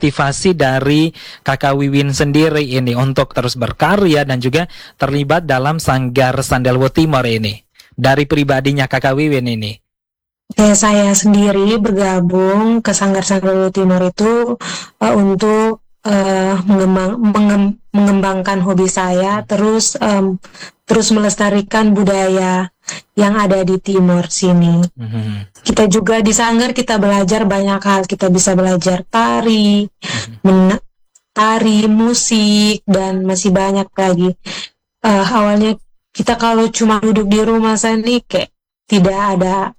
motivasi dari Kakak Wiwin sendiri ini untuk terus berkarya dan juga terlibat dalam Sanggar Sandelwo Timor ini? Dari pribadinya Kakak Wiwin ini. Saya sendiri bergabung ke Sanggar Sandelwo Timor itu untuk mengembangkan hobi saya, terus melestarikan budaya yang ada di Timor sini. Kita juga di Sanggar kita belajar banyak hal. Kita bisa belajar tari, musik, dan masih banyak lagi. Awalnya kita kalau cuma duduk di rumah sini kayak tidak ada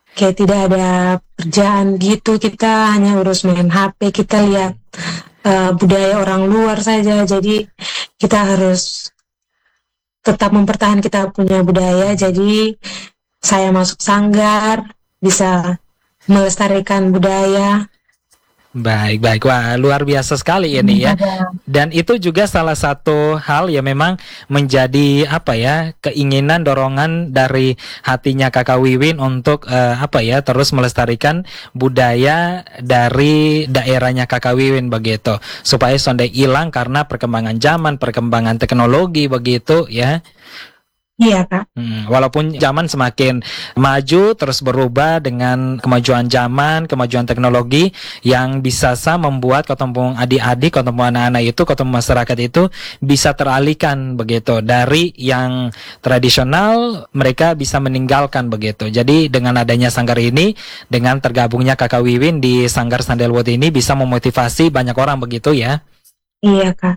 kerjaan gitu, kita hanya urus main HP, kita lihat budaya orang luar saja. Jadi kita harus tetap mempertahankan kita punya budaya. Jadi saya masuk Sanggar bisa melestarikan budaya. Baik. Wah, luar biasa sekali ini ya. Dan itu juga salah satu hal yang memang menjadi keinginan, dorongan dari hatinya Kakak Wiwin untuk terus melestarikan budaya dari daerahnya Kakak Wiwin begitu. Supaya sondai hilang karena perkembangan zaman, perkembangan teknologi begitu ya. Iya, Kak. Walaupun zaman semakin maju, terus berubah dengan kemajuan zaman, kemajuan teknologi yang bisa membuat ketemu adik-adik, ketemu anak-anak itu, ketemu masyarakat itu bisa teralihkan begitu. Dari yang tradisional mereka bisa meninggalkan begitu. Jadi dengan adanya Sanggar ini, dengan tergabungnya Kakak Wiwin di Sanggar Sandelwo ini bisa memotivasi banyak orang begitu ya. Iya, Kak.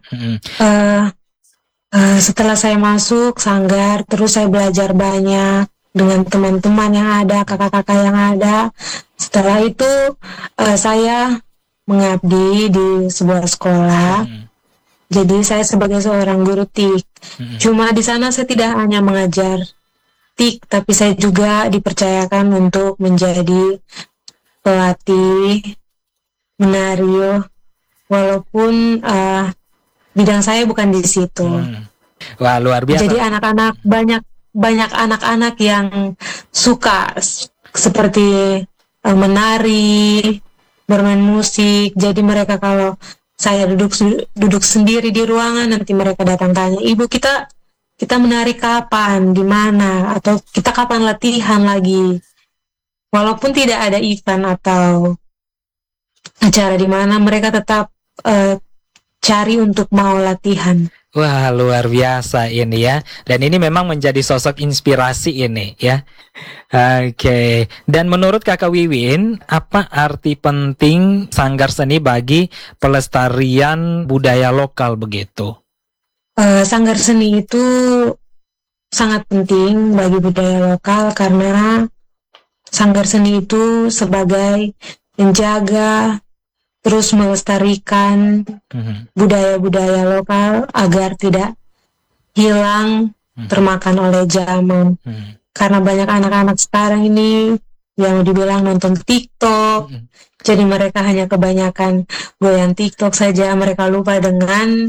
Setelah saya masuk Sanggar, terus saya belajar banyak dengan teman-teman yang ada, kakak-kakak yang ada. Setelah itu saya mengabdi di sebuah sekolah. Jadi saya sebagai seorang guru TIK. Cuma di sana saya tidak hanya mengajar TIK, tapi saya juga dipercayakan untuk menjadi pelatih menari, walaupun bidang saya bukan di situ. Wah, luar biasa. Jadi anak-anak banyak anak-anak yang suka seperti menari, bermain musik. Jadi mereka kalau saya duduk sendiri di ruangan, nanti mereka datang tanya, "Ibu, kita menari kapan, di mana, atau kita kapan latihan lagi?" Walaupun tidak ada event atau acara di mana, mereka tetap cari untuk mau latihan. Wah, luar biasa ini ya. Dan ini memang menjadi sosok inspirasi ini ya. Oke. Dan menurut Kakak Wiwin, apa arti penting Sanggar Seni bagi pelestarian budaya lokal begitu? Sanggar Seni itu sangat penting bagi budaya lokal karena Sanggar Seni itu sebagai penjaga, terus melestarikan budaya-budaya lokal agar tidak hilang termakan oleh zaman. Karena banyak anak-anak sekarang ini yang dibilang nonton TikTok, jadi mereka hanya kebanyakan goyang TikTok saja, mereka lupa dengan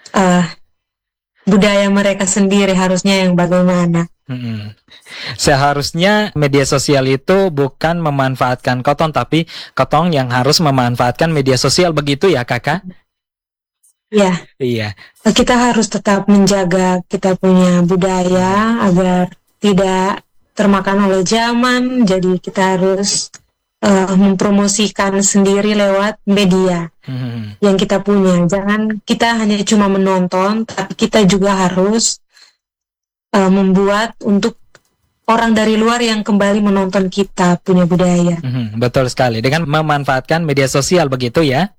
budaya mereka sendiri harusnya yang bagaimana. Seharusnya media sosial itu bukan memanfaatkan Kotong, tapi Kotong yang harus memanfaatkan media sosial begitu ya Kakak? Ya. Iya. Kita harus tetap menjaga kita punya budaya agar tidak termakan oleh zaman. Jadi kita harus mempromosikan sendiri lewat media yang kita punya. Jangan kita hanya cuma menonton, tapi kita juga harus membuat untuk orang dari luar yang kembali menonton kita punya budaya. Betul sekali, dengan memanfaatkan media sosial begitu ya?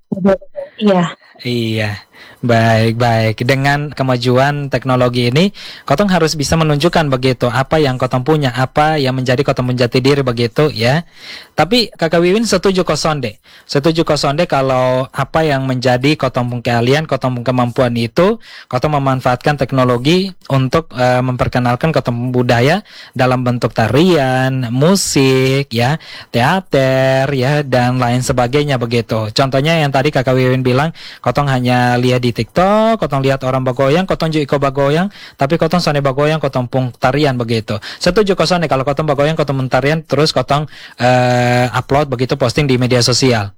Iya. Baik. Dengan kemajuan teknologi ini, Kotong harus bisa menunjukkan begitu apa yang Kotong punya, apa yang menjadi Kotong menjati diri begitu ya. Tapi Kakak Wiwin setuju kosonde kalau apa yang menjadi Kotong keahlian, Kotong kemampuan itu, Kotong memanfaatkan teknologi untuk memperkenalkan Kotong budaya dalam bentuk tarian, musik ya, teater ya, dan lain sebagainya begitu. Contohnya yang tadi Kakak Wiwin bilang, Kotong hanya lihat di TikTok, Kotong lihat orang bagoyang, Kotong juga ikut bagoyang, tapi Kotong sone bagoyang, Kotong pung tarian begitu. Setuju kosone kalau Kotong bagoyang, Kotong tarian, terus Kotong upload begitu, posting di media sosial.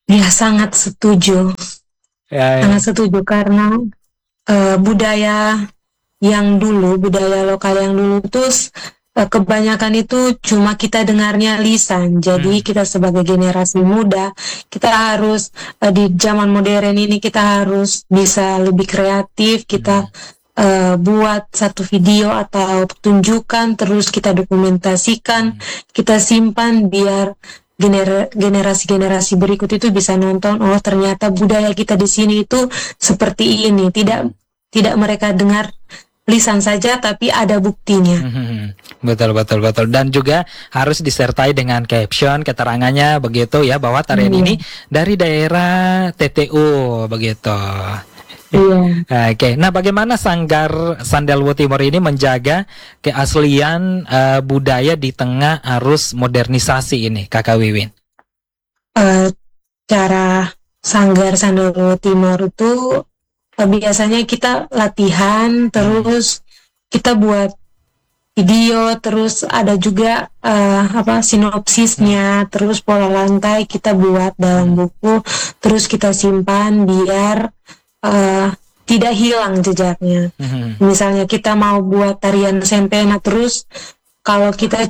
Ya, sangat setuju. Ya, ya. Sangat setuju karena budaya yang dulu, budaya lokal yang dulu terus kebanyakan itu cuma kita dengarnya lisan. Jadi Hmm, kita sebagai generasi muda, kita harus di zaman modern ini kita harus bisa lebih kreatif. Kita hmm, buat satu video atau pertunjukan, terus kita dokumentasikan, hmm, kita simpan biar generasi-generasi berikut itu bisa nonton. Oh, ternyata budaya kita di sini itu seperti ini. Tidak hmm. tidak mereka dengar lisan saja, tapi ada buktinya. Mhm. Betul, betul, betul. Dan juga harus disertai dengan caption, keterangannya begitu ya, bahwa tarian Iya, ini dari daerah TTU begitu. iya. Oke, nah bagaimana Sanggar Sandalwood Timur ini menjaga keaslian budaya di tengah arus modernisasi ini, Kakak Wiwin? Eh, Cara Sanggar Sandalwood Timur itu biasanya kita latihan, Hmm, terus kita buat video, terus ada juga hmm, sinopsisnya, terus pola lantai kita buat dalam hmm, buku, terus kita simpan biar eh, tidak hilang jejaknya. hmm, Misalnya kita mau buat tarian sempena, terus kalau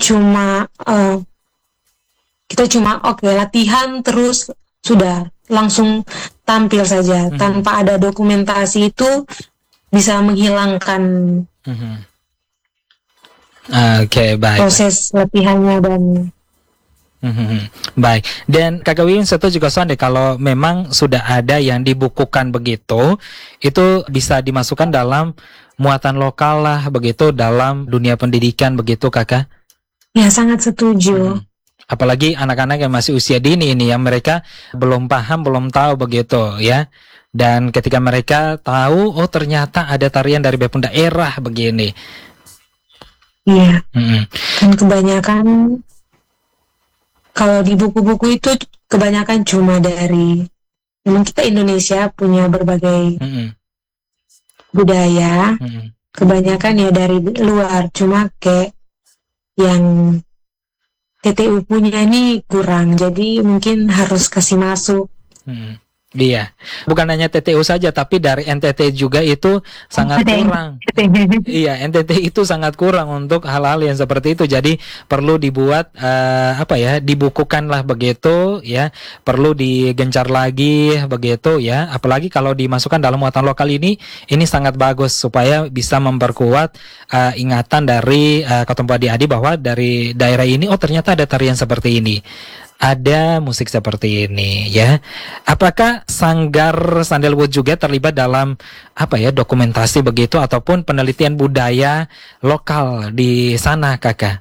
kita cuma oke latihan terus sudah langsung tampil saja hmm, tanpa ada dokumentasi, itu bisa menghilangkan hmm. Oke, baik. proses latihannya dan Mhm. Baik, dan Kakak Wiwin setuju juga Sonde kalau memang sudah ada yang dibukukan begitu, itu bisa dimasukkan dalam muatan lokal lah begitu dalam dunia pendidikan begitu Kakak. ya sangat setuju. Mhm. Apalagi anak-anak yang masih usia dini ini yang mereka belum paham, belum tahu begitu ya. Dan ketika mereka tahu, oh ternyata ada tarian dari beberapa daerah begini. Iya, Mhm. dan kebanyakan kalau di buku-buku itu kebanyakan cuma dari, memang kita Indonesia punya berbagai Mhm. budaya, Mhm. kebanyakan ya dari luar, cuma kayak yang TTU punya ini kurang, jadi mungkin harus kasih masuk. Mhm. Iya, bukan hanya TTU saja, tapi dari NTT juga itu sangat Ada yang kurang. Iya, NTT itu sangat kurang untuk hal-hal yang seperti itu. Jadi perlu dibuat dibukukan lah begitu ya. Perlu digencar lagi begitu ya. Apalagi kalau dimasukkan dalam muatan lokal ini sangat bagus supaya bisa memperkuat ingatan dari kelompok adik-adik bahwa dari daerah ini oh ternyata ada tarian seperti ini. Ada musik seperti ini ya. Apakah Sanggar Sandalwood juga terlibat dalam dokumentasi begitu ataupun penelitian budaya lokal di sana, Kakak?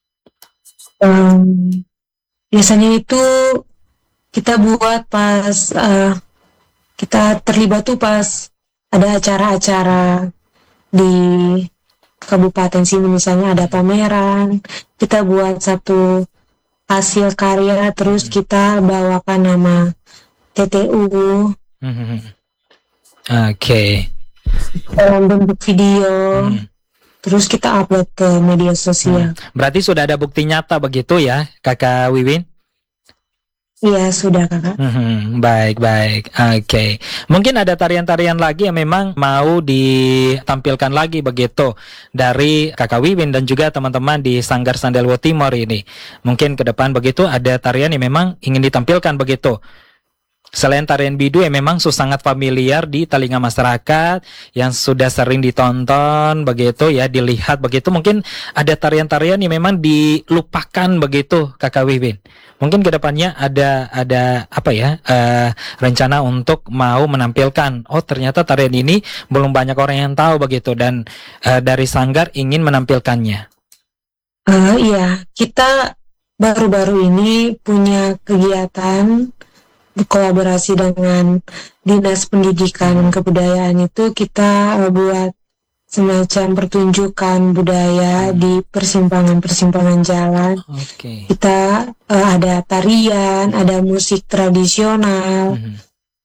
Em, Biasanya itu kita buat pas kita terlibat tuh pas ada acara-acara di kabupaten sini, misalnya ada pameran, kita buat satu hasil karya, terus Mhm. kita bawakan nama TTU Mhm. Oke. dalam bentuk video, Mhm. terus kita upload ke media Mhm. sosial. Berarti sudah ada bukti nyata begitu ya, Kakak Wiwin? Iya, sudah kakak. Baik, baik. Oke. Mungkin ada tarian-tarian lagi yang memang mau ditampilkan lagi begitu dari Kakak Wiwin dan juga teman-teman di Sanggar Sandalwood Timur ini. Mungkin ke depan begitu ada tarian yang memang ingin ditampilkan begitu. Selain tarian bidu yang memang sangat familiar di telinga masyarakat, yang sudah sering ditonton begitu ya, dilihat begitu, mungkin ada tarian-tarian yang memang dilupakan begitu, Kakak Wiwin. Mungkin kedepannya ada rencana untuk mau menampilkan. Oh ternyata tarian ini belum banyak orang yang tahu begitu dan dari Sanggar ingin menampilkannya. Iya, kita baru-baru ini punya kegiatan kolaborasi dengan Dinas Pendidikan dan Kebudayaan, itu kita buat semacam pertunjukan budaya di persimpangan-persimpangan jalan. Oke. Kita ada tarian, ada musik tradisional. Mhm.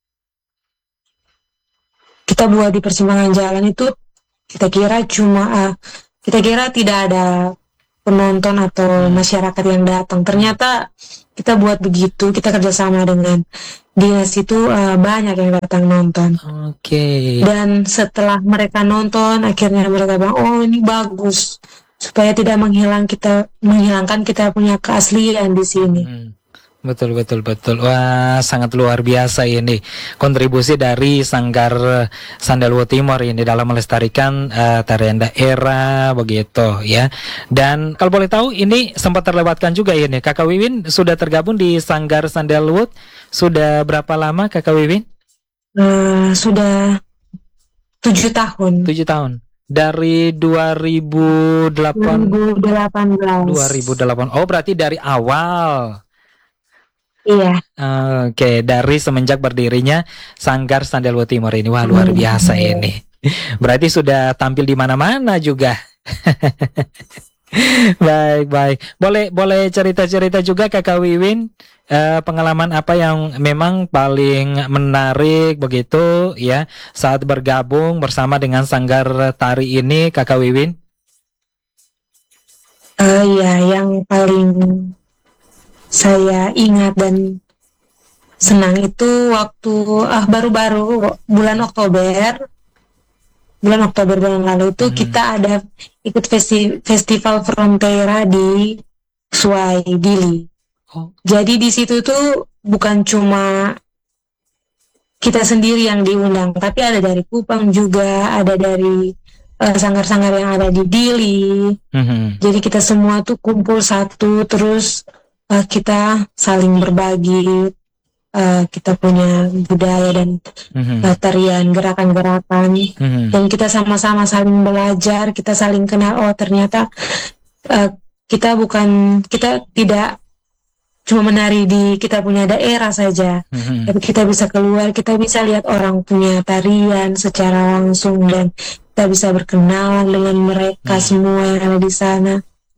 Kita buat di persimpangan jalan itu kita kira tidak ada penonton atau masyarakat yang datang. Ternyata kita buat begitu, kita kerjasama dengan dinas itu, banyak yang datang nonton. Oke. Dan setelah mereka nonton, akhirnya mereka bilang, oh ini bagus, supaya tidak menghilangkan kita punya keaslian di sini. Betul. Wah, sangat luar biasa ini kontribusi dari Sanggar Sandalwood Timor ini dalam melestarikan tarian daerah begitu ya. Dan kalau boleh tahu ini sempat terlewatkan juga ini. Kakak Wiwin sudah tergabung di Sanggar Sandalwood sudah berapa lama Kakak Wiwin? Sudah 7 tahun. 7 tahun. Dari 2018. Oh, berarti dari awal. Iya. Oke, dari semenjak berdirinya Sanggar Sandalwood Timor ini. Wah, luar biasa ini. Berarti sudah tampil di mana-mana juga. Baik. Boleh cerita-cerita juga Kakak Wiwin, pengalaman apa yang memang paling menarik begitu ya saat bergabung bersama dengan Sanggar Tari ini, Kakak Wiwin? Ya, yang paling saya ingat dan senang itu waktu baru-baru bulan Oktober bulan lalu itu kita ada ikut festival Frontera di Suai Dili. Jadi di situ tuh bukan cuma kita sendiri yang diundang, tapi ada dari Kupang juga, ada dari sanggar-sanggar yang ada di Dili. Jadi kita semua tuh kumpul satu, terus kita saling berbagi kita punya budaya dan tarian, gerakan-gerakan, dan kita sama-sama saling belajar, kita saling kenal. Oh ternyata kita tidak cuma menari di kita punya daerah saja, tapi kita bisa keluar, kita bisa lihat orang punya tarian secara langsung, dan kita bisa berkenalan dengan mereka semua yang ada di sana.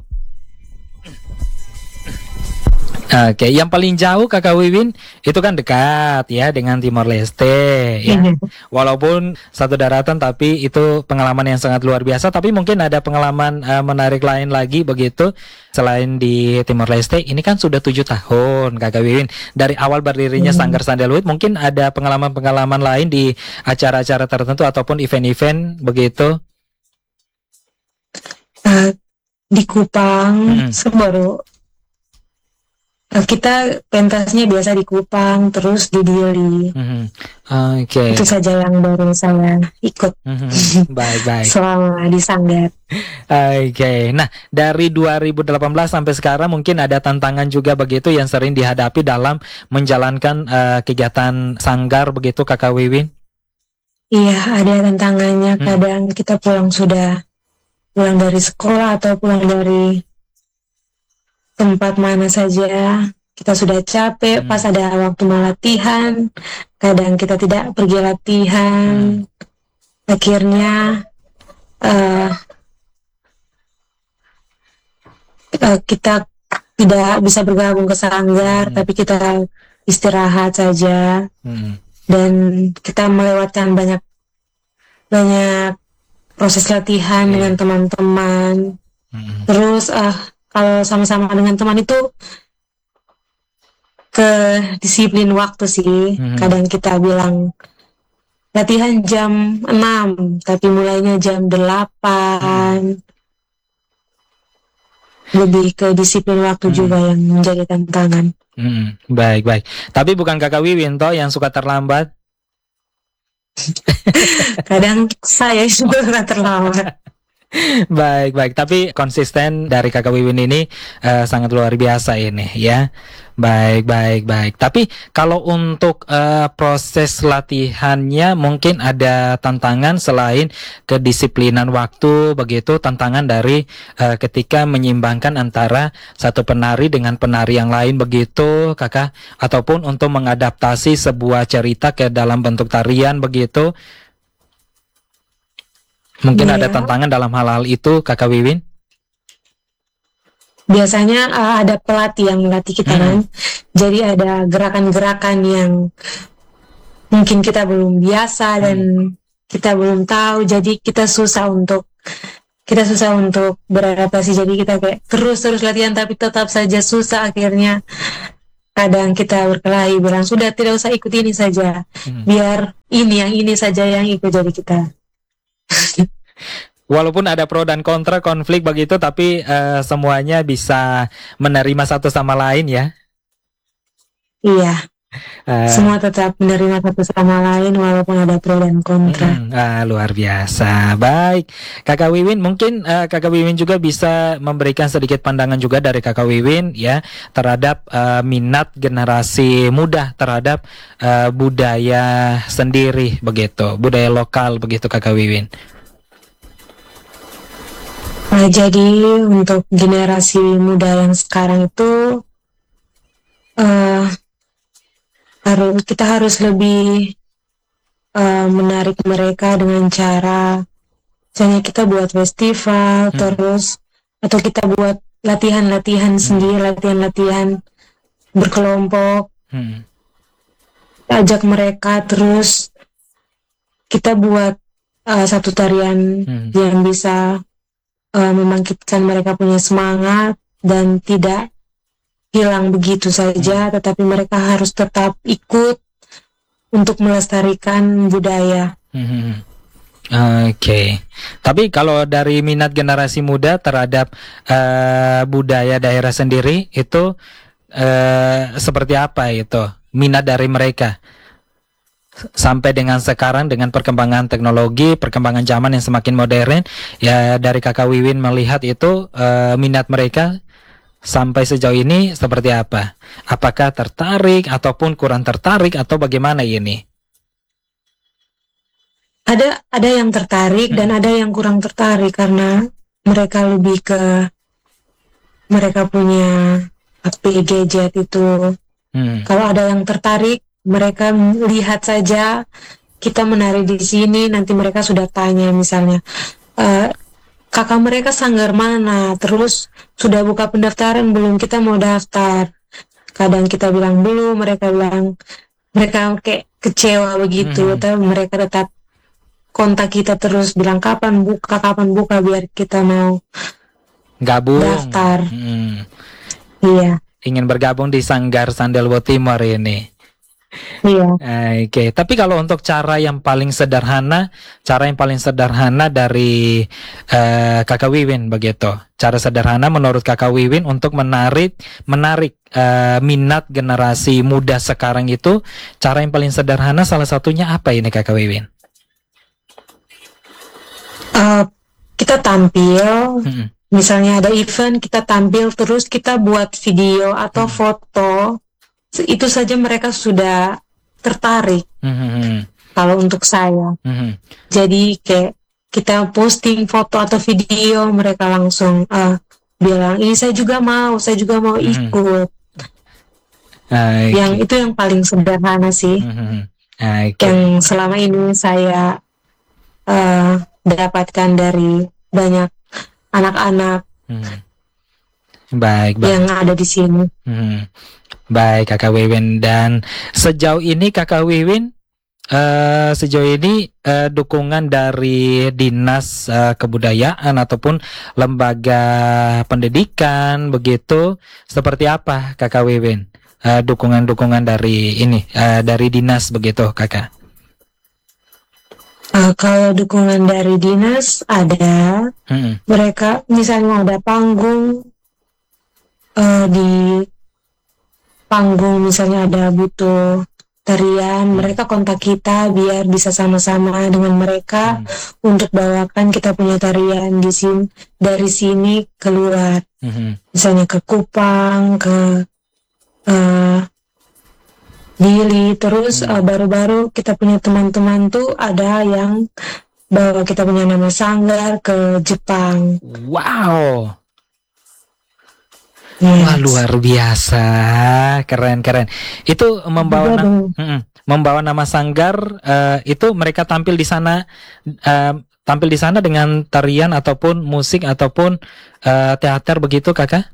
Oke, yang paling jauh Kakak Wiwin itu kan dekat ya dengan Timor Leste ya. Walaupun satu daratan tapi itu pengalaman yang sangat luar biasa. Tapi mungkin ada pengalaman menarik lain lagi begitu selain di Timor Leste. Ini kan sudah 7 tahun Kakak Wiwin dari awal berdirinya Sanggar Sandalwood. Mungkin ada pengalaman-pengalaman lain di acara-acara tertentu ataupun event-event begitu. Di Kupang baru kita pentasnya biasa di Kupang, terus di Dili. Oke. Itu saja yang baru saya ikut. Baik. Selama di Sanggar. Oke. Nah, dari 2018 sampai sekarang mungkin ada tantangan juga begitu yang sering dihadapi dalam menjalankan kegiatan Sanggar begitu Kakak Wiwin? Iya, ada tantangannya. Kadang kita pulang dari sekolah atau pulang dari tempat mana saja, kita sudah capek, pas ada waktu mau latihan, kadang kita tidak pergi latihan, akhirnya kita tidak bisa bergabung ke Sanggar, tapi kita istirahat saja, dan kita melewatkan banyak proses latihan dengan teman-teman. Terus kalau sama-sama dengan teman itu ke disiplin waktu sih. Kadang kita bilang latihan jam 6 tapi mulainya jam 8. Lebih ke disiplin waktu juga yang menjadi tantangan. Baik. Tapi bukan Kakak Wiwin toh yang suka terlambat? Kadang saya juga terlambat. Baik. Tapi konsisten dari Kakak Wiwin ini sangat luar biasa ini ya. Baik. Tapi kalau untuk proses latihannya mungkin ada tantangan selain kedisiplinan waktu begitu, tantangan dari ketika menyeimbangkan antara satu penari dengan penari yang lain begitu Kakak, ataupun untuk mengadaptasi sebuah cerita ke dalam bentuk tarian begitu. Mungkin ada tantangan dalam hal-hal itu, Kakak Wiwin? Biasanya ada pelatih yang melatih kita kan. Jadi ada gerakan-gerakan yang mungkin kita belum biasa dan kita belum tahu. Jadi kita susah untuk kita susah untuk beradaptasi, jadi kita kayak terus latihan tapi tetap saja susah. Akhirnya kadang kita berkelahi bilang sudah tidak usah ikut ini saja, Hmm. biar ini yang ini saja yang ikut, jadi kita Walaupun ada pro dan kontra konflik begitu, tapi semuanya bisa menerima satu sama lain ya. iya, Eh, semua tetap menerima satu sama lain walaupun ada pro dan kontra. Luar biasa. Baik, Kakak Wiwin, mungkin Kakak Wiwin juga bisa memberikan sedikit pandangan juga dari Kakak Wiwin ya terhadap minat generasi muda terhadap budaya sendiri begitu, budaya lokal begitu Kakak Wiwin. Nah, jadi untuk generasi muda yang sekarang itu eh kita harus lebih menarik mereka dengan cara misalnya kita buat festival terus, atau kita buat latihan-latihan sendiri, latihan-latihan berkelompok, Hmm. ajak mereka, terus kita buat satu tarian yang bisa membangkitkan mereka punya semangat dan tidak hilang begitu saja, tetapi mereka harus tetap ikut untuk melestarikan budaya. Oke. Tapi kalau dari minat generasi muda terhadap budaya daerah sendiri itu seperti apa itu minat dari mereka sampai dengan sekarang dengan perkembangan teknologi, perkembangan zaman yang semakin modern, ya dari Kakak Wiwin melihat itu minat mereka sampai sejauh ini seperti apa? Apakah tertarik ataupun kurang tertarik atau bagaimana ini? Ada yang tertarik dan ada yang kurang tertarik karena mereka lebih ke mereka punya HP gadget itu. Kalau ada yang tertarik, mereka lihat saja kita menari di sini, nanti mereka sudah tanya misalnya, kakak mereka sanggar mana, terus sudah buka pendaftaran belum, kita mau daftar. Kadang kita bilang belum, mereka bilang mereka kayak kecewa begitu, tapi mereka tetap kontak kita terus bilang kapan buka biar kita mau Gabung. daftar. Iya. Ingin bergabung di Sanggar Sandelwo Timor ini. Iya. Oke, tapi kalau untuk cara yang paling sederhana dari Kakak Wiwin begitu. Cara sederhana menurut Kakak Wiwin untuk menarik minat generasi muda sekarang itu, cara yang paling sederhana salah satunya apa ini Kakak Wiwin? Kita tampil, misalnya ada event, kita tampil terus kita buat video atau foto. Itu saja mereka sudah tertarik. Kalau untuk saya, jadi kayak kita posting foto atau video, mereka langsung bilang, ini saya juga mau ikut. Yang itu yang paling sederhana sih, yang selama ini saya dapatkan dari banyak anak-anak yang ada di sini. Baik Kakak Wiwin, dan sejauh ini Kakak Wiwin dukungan dari dinas kebudayaan ataupun lembaga pendidikan begitu seperti apa Kakak Wiwin? Dukungan dari ini dari dinas begitu Kakak? Kalau dukungan dari dinas ada, mereka misalnya ada panggung, di panggung misalnya ada butuh tarian, mereka kontak kita biar bisa sama-sama dengan mereka untuk bawakan kita punya tarian di sini, dari sini keluar, misalnya ke Kupang, ke Dili, terus baru-baru kita punya teman-teman tuh ada yang bawa kita punya nama sanggar ke Jepang. Wow. Yes. Wah, luar biasa, keren. Itu membawa nama sanggar, itu mereka tampil di sana dengan tarian ataupun musik ataupun teater begitu Kakak?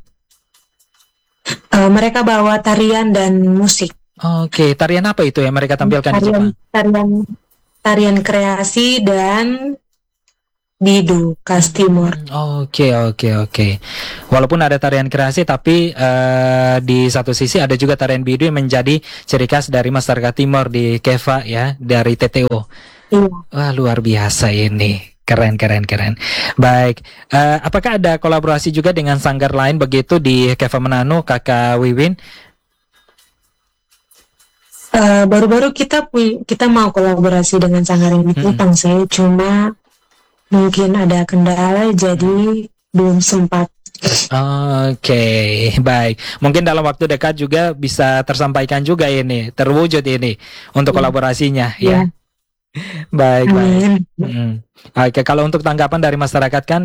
Mereka bawa tarian dan musik. Oke, tarian apa itu yang mereka tampilkan di Jepang? Tarian kreasi dan Bidu, khas Timur. Oke, oke, oke. Walaupun ada tarian kreasi, tapi di satu sisi ada juga tarian bidu yang menjadi ciri khas dari masyarakat Timur di Keva ya, dari TTO. Iya. Wah, luar biasa ini. Keren, keren, keren. Baik, apakah ada kolaborasi juga dengan sanggar lain begitu di Keva Manado, Kakak Wiwin? Baru-baru kita mau kolaborasi dengan Sanggar ini Kupang sih, cuma mungkin ada kendala jadi belum sempat. Oke, baik. Mungkin dalam waktu dekat juga bisa tersampaikan juga ini, terwujud ini untuk kolaborasinya ya. Ya, Baik, baik. amin. Oke, kalau untuk tanggapan dari masyarakat kan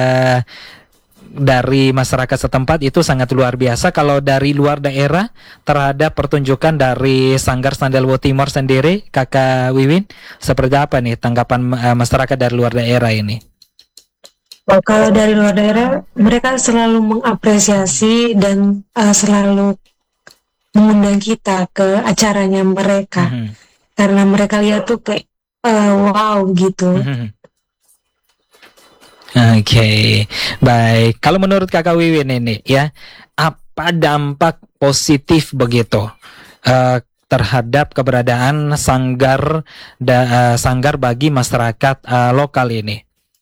dari masyarakat setempat itu sangat luar biasa. Kalau dari luar daerah terhadap pertunjukan dari Sanggar Sandalwood Timor sendiri, Kakak Wiwin, seperti apa nih tanggapan masyarakat dari luar daerah ini? Kalau dari luar daerah, mereka selalu mengapresiasi dan selalu mengundang kita ke acaranya mereka, karena mereka lihat tuh kayak wow gitu. Oke, baik. Kalau menurut Kakak Wiwin ini ya, apa dampak positif begitu terhadap keberadaan sanggar bagi masyarakat lokal ini?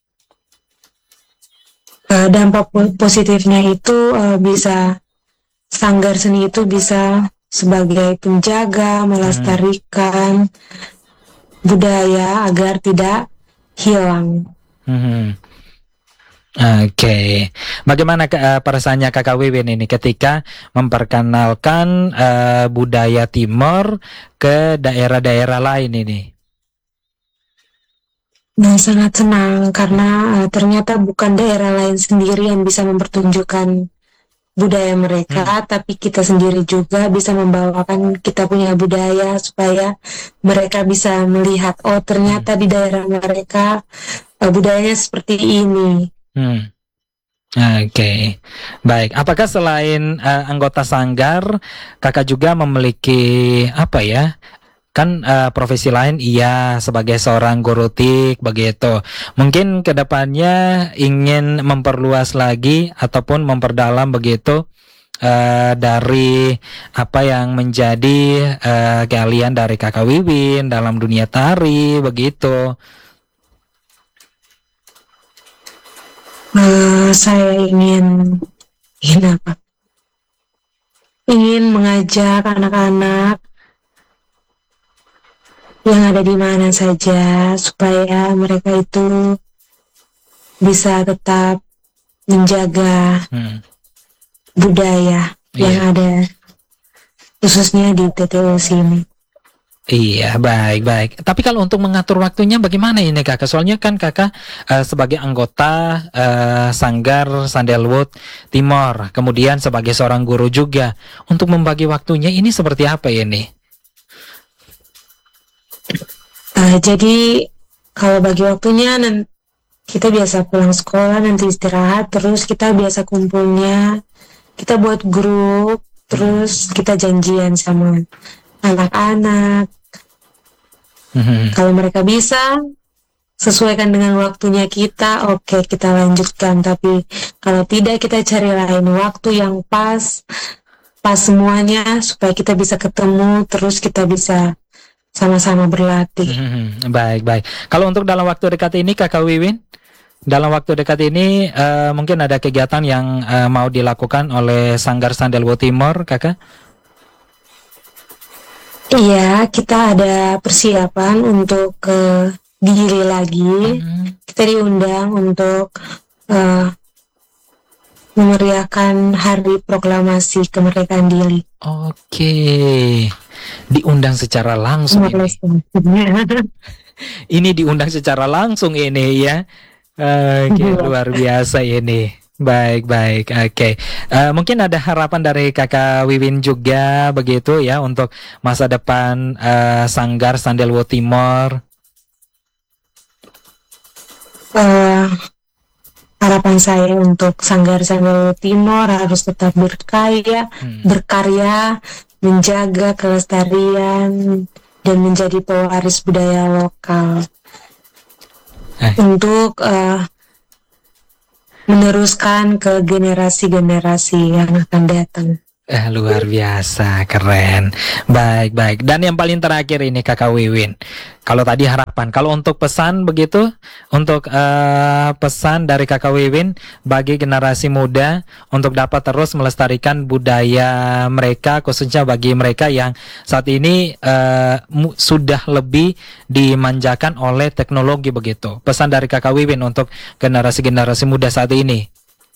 Dampak positifnya itu bisa sanggar seni itu bisa sebagai penjaga, melestarikan budaya agar tidak hilang. Oke, bagaimana perasaannya Kakak Wiwin ini ketika memperkenalkan budaya Timor ke daerah-daerah lain ini? Nah, sangat senang karena ternyata bukan daerah lain sendiri yang bisa mempertunjukkan budaya mereka, tapi kita sendiri juga bisa membawakan kita punya budaya supaya mereka bisa melihat, oh ternyata di daerah mereka budayanya seperti ini. Oke, baik. Apakah selain anggota sanggar, Kakak juga memiliki apa ya? Kan profesi lain iya sebagai seorang guru tik begitu. Mungkin kedepannya ingin memperluas lagi ataupun memperdalam begitu dari apa yang menjadi keahlian dari Kakak Wiwin dalam dunia tari begitu. Saya ingin apa? Ingin mengajak anak-anak yang ada di mana saja supaya mereka itu bisa tetap menjaga budaya yang ada khususnya di TTO sini. Iya, baik. Tapi kalau untuk mengatur waktunya bagaimana ini Kakak? Soalnya kan Kakak sebagai anggota Sanggar Sandalwood Timor, kemudian sebagai seorang guru juga, untuk membagi waktunya ini seperti apa ini? Jadi kalau bagi waktunya kita biasa pulang sekolah nanti istirahat, terus kita biasa kumpulnya, kita buat grup, terus kita janjian sama anak-anak. Kalau mereka bisa sesuaikan dengan waktunya kita, oke, kita lanjutkan. Tapi kalau tidak, kita cari lain waktu yang pas semuanya supaya kita bisa ketemu, terus kita bisa sama-sama berlatih. Baik. Kalau untuk dalam waktu dekat ini Kakak Wiwin, dalam waktu dekat ini mungkin ada kegiatan yang mau dilakukan oleh Sanggar Sandalwood Timor, Kakak? Iya, kita ada persiapan untuk Dili lagi. Kita diundang untuk memeriahkan Hari Proklamasi Kemerdekaan Dili. Oke, diundang secara langsung ini. Ini diundang secara langsung ini ya. Oke, luar biasa ini. Baik. Oke. Mungkin ada harapan dari Kakak Wiwin juga begitu ya untuk masa depan Sanggar Sandalwood Timor. Harapan saya untuk Sanggar Sandalwood Timor harus tetap berkarya, menjaga kelestarian dan menjadi pewaris budaya lokal. untuk meneruskan ke generasi-generasi yang akan datang. Luar biasa, keren. Baik. Dan yang paling terakhir ini Kakak Wiwin. Kalau tadi harapan, kalau untuk pesan begitu, untuk pesan dari Kakak Wiwin bagi generasi muda untuk dapat terus melestarikan budaya mereka, khususnya bagi mereka yang saat ini sudah lebih dimanjakan oleh teknologi begitu. Pesan dari Kakak Wiwin untuk generasi-generasi muda saat ini.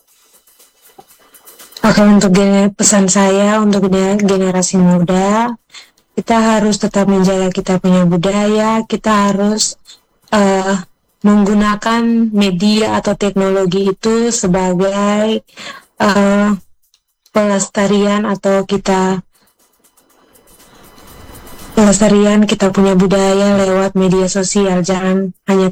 Oke, untuk pesan saya untuk generasi muda, kita harus tetap menjaga kita punya budaya, kita harus menggunakan media atau teknologi itu sebagai pelestarian atau pelestarian kita punya budaya lewat media sosial. Jangan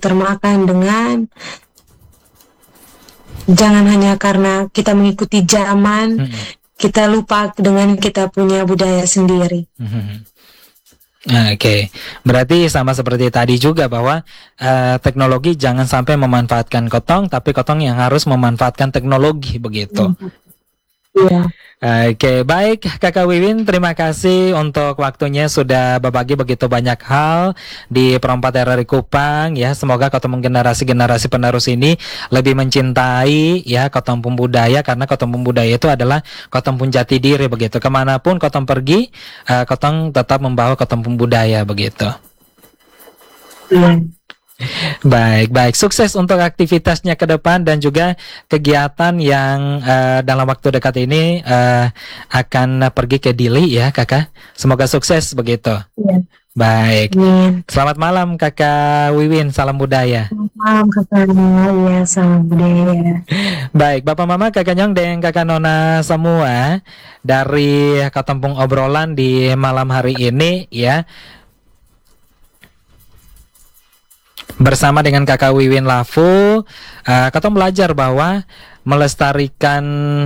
hanya karena kita mengikuti zaman, kita lupa dengan kita punya budaya sendiri. Oke. Berarti sama seperti tadi juga bahwa teknologi jangan sampai memanfaatkan Kotong, tapi Kotong yang harus memanfaatkan teknologi begitu. Iya. Oke, baik Kakak Wiwin, terima kasih untuk waktunya sudah berbagi begitu banyak hal di Perempat RRI Kupang ya. Semoga Kotong generasi-generasi penerus ini lebih mencintai ya Kotong Pun Budaya, karena Kotong Pun Budaya itu adalah Kotong Pun Jati Diri begitu. Kemanapun Kotong pergi, Kotong tetap membawa Kotong Pun Budaya begitu. Iya. Baik. Sukses untuk aktivitasnya ke depan dan juga kegiatan yang dalam waktu dekat ini akan pergi ke Dili ya Kakak. Semoga sukses begitu. Iya. Baik. Amin. Selamat malam Kakak Wiwin, salam budaya. Salam Kakak ya, salam budaya. Baik, Bapak Mama, Kakak Nyong dan Kakak Nona semua, dari Ketempung obrolan di malam hari ini ya, bersama dengan Kakak Wiwin Lafu, kita belajar bahwa melestarikan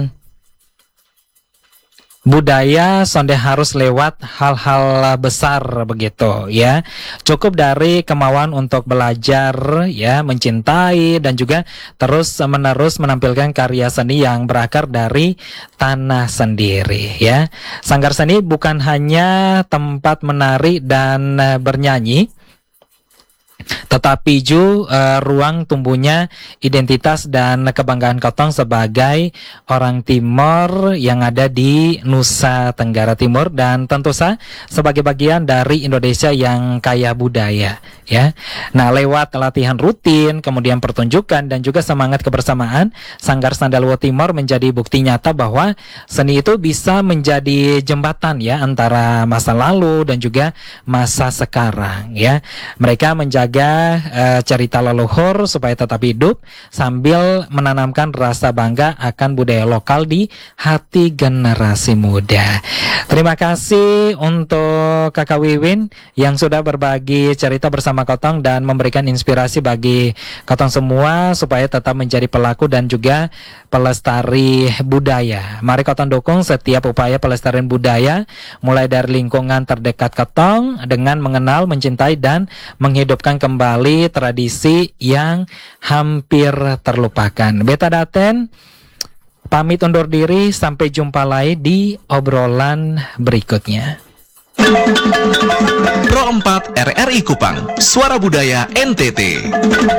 budaya sonde harus lewat hal-hal besar begitu ya. Cukup dari kemauan untuk belajar ya, mencintai dan juga terus-menerus menampilkan karya seni yang berakar dari tanah sendiri ya. Sanggar seni bukan hanya tempat menari dan bernyanyi, tetapi juga ruang tumbuhnya identitas dan kebanggaan Kotong sebagai orang Timor yang ada di Nusa Tenggara Timur, dan tentu saja sebagai bagian dari Indonesia yang kaya budaya ya. Nah, lewat latihan rutin, kemudian pertunjukan dan juga semangat kebersamaan, Sanggar Sandalwo Timor menjadi bukti nyata bahwa seni itu bisa menjadi jembatan ya antara masa lalu dan juga masa sekarang ya. Mereka menjaga cerita leluhur supaya tetap hidup sambil menanamkan rasa bangga akan budaya lokal di hati generasi muda. Terima kasih untuk Kakak Wiwin yang sudah berbagi cerita bersama Kotong dan memberikan inspirasi bagi Kotong semua supaya tetap menjadi pelaku dan juga pelestari budaya. Mari Kotong dukung setiap upaya pelestarian budaya mulai dari lingkungan terdekat Kotong dengan mengenal, mencintai dan menghidupkan kembali tradisi yang hampir terlupakan. Beta Daten pamit undur diri, sampai jumpa lagi di obrolan berikutnya. Pro 4 RRI Kupang, Suara Budaya NTT.